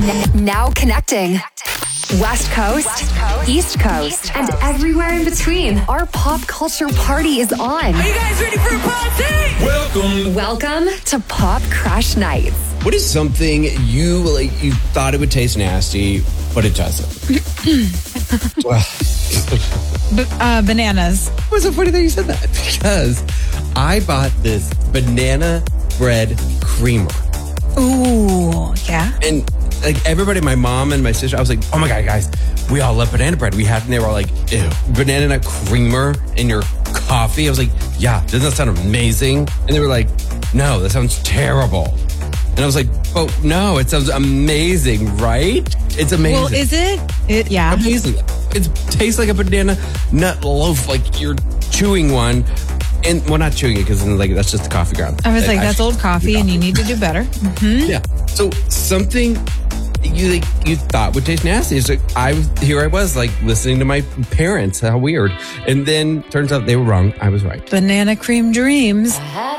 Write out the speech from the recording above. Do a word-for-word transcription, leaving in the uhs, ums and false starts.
N- now connecting. West Coast, West Coast East, Coast, East Coast, and everywhere in between. Our pop culture party is on. Are you guys ready for a party? Welcome. Welcome to Pop Crash Nights. What is something you like? You thought it would taste nasty, but it doesn't. B- uh, bananas. It was so funny that you said that because I bought this banana bread creamer. Ooh, yeah. And like everybody, my mom and my sister, I was like, oh my God, guys, we all love banana bread. We had, and they were all like, ew, banana nut creamer in your coffee. I was like, yeah, doesn't that sound amazing? And they were like, no, that sounds terrible. And I was like, oh, no, it sounds amazing, right? It's amazing. Well, is it? It yeah. Amazing. It tastes like a banana nut loaf, like you're chewing one. And well, not chewing it because like that's just a coffee ground. I was like, I, that's I, old coffee, and you need to do better. Mm-hmm. Yeah. So something you like, you thought would taste nasty. It's like I was here. I was like listening to my parents. How weird. And then turns out they were wrong. I was right. Banana cream dreams. Uh-huh.